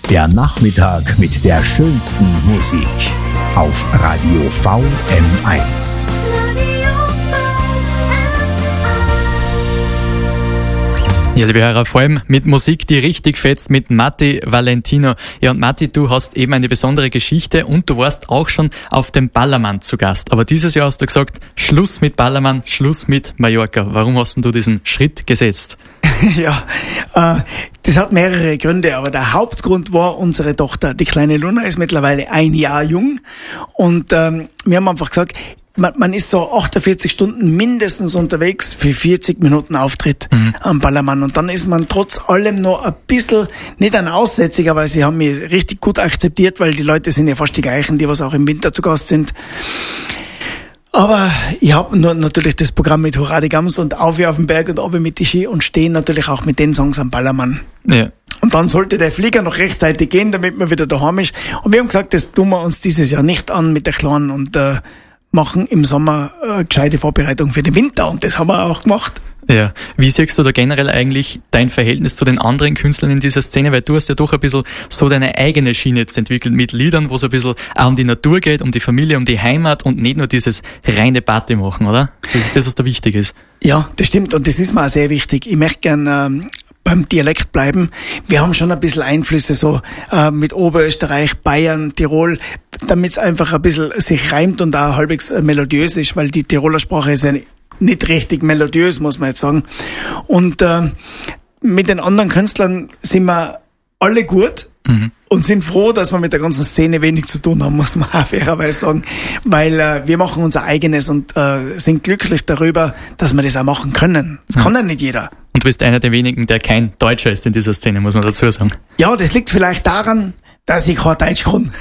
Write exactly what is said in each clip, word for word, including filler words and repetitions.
Der Nachmittag mit der schönsten Musik auf Radio V M eins. Ja, liebe Hörer, vor allem mit Musik, die richtig fetzt, mit Matti Valentino. Ja, und Matti, du hast eben eine besondere Geschichte und du warst auch schon auf dem Ballermann zu Gast. Aber dieses Jahr hast du gesagt, Schluss mit Ballermann, Schluss mit Mallorca. Warum hast denn du diesen Schritt gesetzt? Ja, äh, das hat mehrere Gründe, aber der Hauptgrund war unsere Tochter. Die kleine Luna ist mittlerweile ein Jahr jung und ähm, wir haben einfach gesagt, man, man ist so achtundvierzig Stunden mindestens unterwegs für vierzig Minuten Auftritt mhm. am Ballermann und dann ist man trotz allem noch ein bisschen, nicht ein Aussätziger, weil sie haben mich richtig gut akzeptiert, weil die Leute sind ja fast die gleichen, die was auch im Winter zu Gast sind. Aber ich habe nur natürlich das Programm mit Hurra die Gams und Auf auf den Berg und Obi mit die Ski und stehen natürlich auch mit den Songs am Ballermann. Ja. Und dann sollte der Flieger noch rechtzeitig gehen, damit man wieder daheim ist. Und wir haben gesagt, das tun wir uns dieses Jahr nicht an mit der Kleinen und äh, machen im Sommer äh, gescheite Vorbereitung für den Winter. Und das haben wir auch gemacht. Ja, wie siehst du da generell eigentlich dein Verhältnis zu den anderen Künstlern in dieser Szene? Weil du hast ja doch ein bisschen so deine eigene Schiene jetzt entwickelt mit Liedern, wo es ein bisschen auch um die Natur geht, um die Familie, um die Heimat und nicht nur dieses reine Party machen, oder? Das ist das, was da wichtig ist. Ja, das stimmt und das ist mir auch sehr wichtig. Ich möchte gern ähm, beim Dialekt bleiben. Wir haben schon ein bisschen Einflüsse so äh, mit Oberösterreich, Bayern, Tirol, damit es einfach ein bisschen sich reimt und auch halbwegs äh, melodiös ist, weil die Tiroler Sprache ist ja nicht richtig melodiös, muss man jetzt sagen. Und äh, mit den anderen Künstlern sind wir alle gut mhm. und sind froh, dass wir mit der ganzen Szene wenig zu tun haben, muss man auch fairerweise sagen. Weil äh, wir machen unser eigenes und äh, sind glücklich darüber, dass wir das auch machen können. Das mhm. kann ja nicht jeder. Und du bist einer der wenigen, der kein Deutscher ist in dieser Szene, muss man dazu sagen. Ja, das liegt vielleicht daran, dass ich kein Deutsch kann.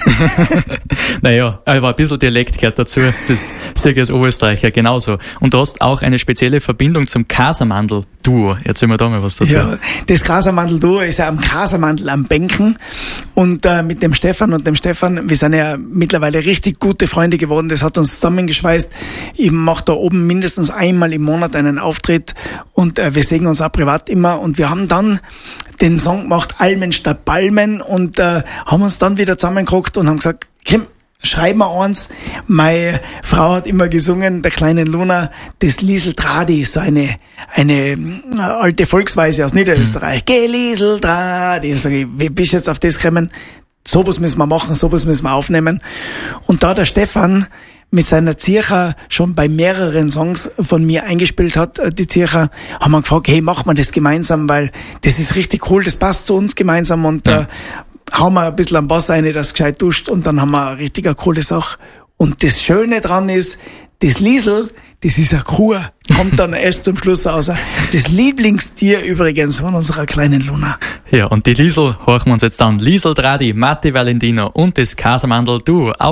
Naja, aber ein bisschen Dialekt gehört dazu. Das sehe ich als Oberösterreicher genauso. Und du hast auch eine spezielle Verbindung zum Casamandel-Duo. Erzähl mir da mal was dazu. Ja, das Casamandel-Duo ist ja am Casamandel am Bänken. Und äh, mit dem Stefan und dem Stefan, wir sind ja mittlerweile richtig gute Freunde geworden. Das hat uns zusammengeschweißt. Ich mache da oben mindestens einmal im Monat einen Auftritt und äh, wir sehen uns auch privat immer. Und wir haben dann den Song gemacht, Almen statt Balmen, und äh, haben uns dann wieder zusammengeguckt und haben gesagt, Kim, schreib mal eins. Meine Frau hat immer gesungen, der kleinen Luna, das Liesel Tradi, so eine eine alte Volksweise aus Niederösterreich. Mhm. Geh Liesel Tradi. Sag ich, wie bist du jetzt auf das gekommen? Sowas müssen wir machen, sowas müssen wir aufnehmen. Und da der Stefan mit seiner Zircher schon bei mehreren Songs von mir eingespielt hat, die Zircher, haben wir gefragt, hey, machen wir das gemeinsam, weil das ist richtig cool, das passt zu uns gemeinsam und ja. äh, hauen wir ein bisschen am Bass rein, dass es gescheit duscht und dann haben wir eine richtig eine coole Sache. Und das Schöne dran ist, das Liesel, das ist eine Kuh, kommt dann erst zum Schluss raus. Das Lieblingstier übrigens von unserer kleinen Luna. Ja, und die Liesel horchen wir uns jetzt an. Liesel Tradi, Matti Valentino und das Casamandel Duo.